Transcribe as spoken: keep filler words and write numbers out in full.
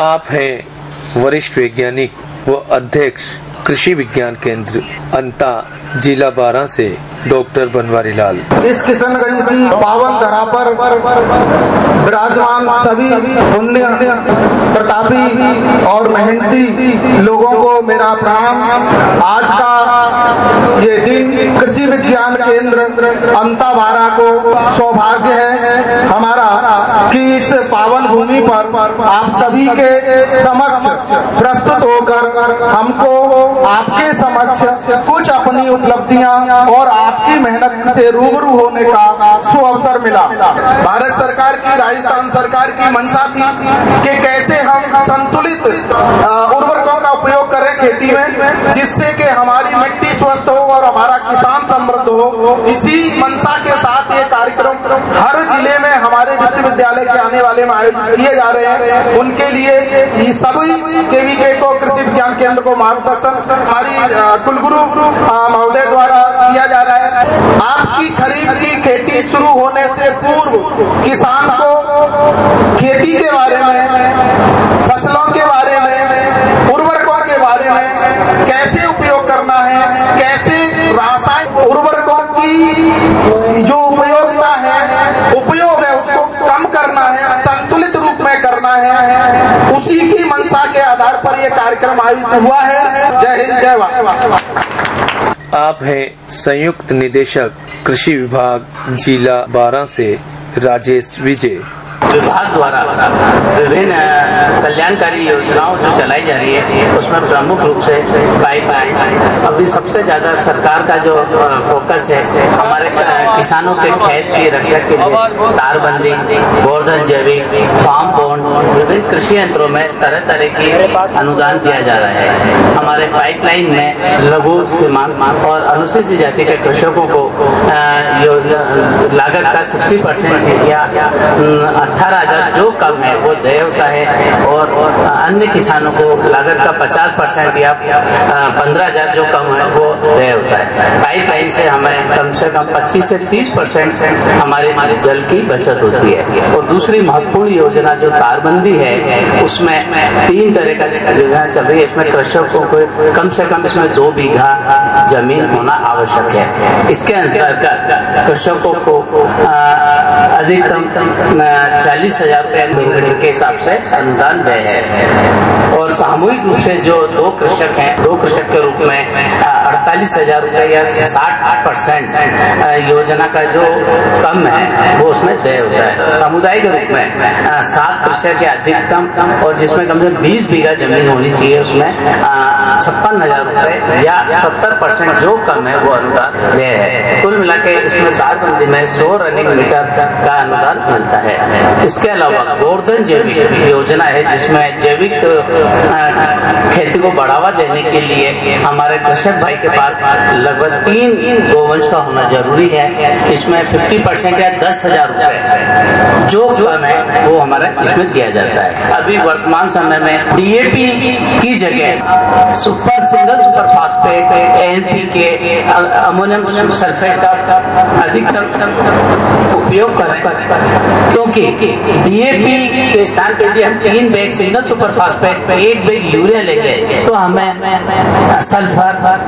आप हैं वरिष्ठ वैज्ञानिक व अध्यक्ष कृषि विज्ञान केंद्र अंता जिला बारह से डॉक्टर बनवारी लाल। इस किशनगंज की पावन धरा पर विराजमान सभी पुण्य प्रतापी और मेहनती लोगों को मेरा प्रणाम। आज का ये दिन कृषि विज्ञान केंद्र अंता बारह को सौभाग्य है हमारा कि इस पावन भूमि पर आप सभी के समक्ष प्रस्तुत होकर हमको आपके समक्ष कुछ अपनी उपलब्धियां और आपकी मेहनत से रूबरू होने का सुअवसर मिला। भारत सरकार की, राजस्थान सरकार की मंशा थी कि कैसे हम संतुलित उर्वरकों का उपयोग करें खेती में, जिससे कि हमारी मिट्टी स्वस्थ हो और हमारा किसान समृद्ध हो। इसी मंशा के साथ ये कार्यक्रम हर जिले में हमारे विश्वविद्यालय के आने वाले में आयोजित किए जा रहे हैं। उनके लिए ये सभी केवीके को, कृषि विज्ञान केंद्र को मार्गदर्शन हमारी कुलगुरु महोदय द्वारा किया जा रहा है। आपकी खरीफ की खेती शुरू होने से पूर्व किसान को खेती के बारे में, फसलों के बारे में, उर्वरकों के बारे में कैसे उपयोग करना है, कैसे रासायनिक उर्वरकों की जो उपयोगिता है, उपयोग है, उसको कम करना है, संतुलित रूप में करना है, उसी की मंशा के आधार पर यह कार्यक्रम आयोजित हुआ है। जय हिंद, जय भारत। आप हैं संयुक्त निदेशक कृषि विभाग जिला बारह से राजेश विजय। विभाग द्वारा विभिन्न कल्याणकारी योजनाओं जो चलाई जा रही है उसमें प्रमुख रूप से पाइपलाइन, अभी सबसे ज्यादा सरकार का जो फोकस है हमारे किसानों के खेत की रक्षा के लिए तारबंदी, गोवर्धन जैविक, फार्म बॉन्ड, विभिन्न कृषि यंत्रों में तरह तरह की अनुदान दिया जा रहा है। हमारे पाइपलाइन में लघु, सीमांत और अनुसूचित जाति के कृषकों को लागत का साठ परसेंट या अठारह हजार जो कम है वो देय होता है, और अन्य किसानों को लागत का पचास परसेंट या पंद्रह हजार जो कम है वो देय होता है। पाइपलाइन से हमें कम से कम पच्चीस से तीस परसेंट हमारे हमारे जल की बचत होती है। और दूसरी महत्वपूर्ण योजना जो तारबंदी है उसमें तीन तरह का योजना चल रही है। इसमें कृषकों को कम से कम इसमें दो बीघा जमीन होना आवश्यक है। इसके अंतर्गत कृषकों को अधिकतम चालीस हजार रुपए के हिसाब से अनुदान दे है, और सामूहिक रूप से जो दो कृषक हैं, दो कृषक के रूप में अड़तालीस हजार रुपए या साठ आठ परसेंट योजना का जो कम है वो उसमें देय होता है। समुदाय के रूप में सात कृषक के अधिकतम, और जिसमें कम से कम बीस बीघा जमीन होनी चाहिए उसमें छप्पन हजार रुपए या सत्तर परसेंट जो कम है वो अनुदान देय है। कुल मिला के इसमें तारबंदी में सौ रनिंग मीटर का अनुदान मिलता है। इसके अलावा गोवर्धन जैविक योजना है जिसमें जैविक खेती को बढ़ावा देने के लिए हमारे कृषक भाई के पास लगभग तीन गोवंश का होना जरूरी है। इसमें पचास परसेंट या दस हजार रुपए जो कम है वो हमारे इसमें दिया जाता है। अभी वर्तमान समय में डीएपी की जगह super single super phosphate, NPK, ammonium sulphate का अधिकतम उपयोग करें, क्योंकि डीएपी के स्थान के लिए हम तीन बैग सिंगल सुपर फास्फेट, एक बैग यूरिया लेंगे तो हमें सल्फर,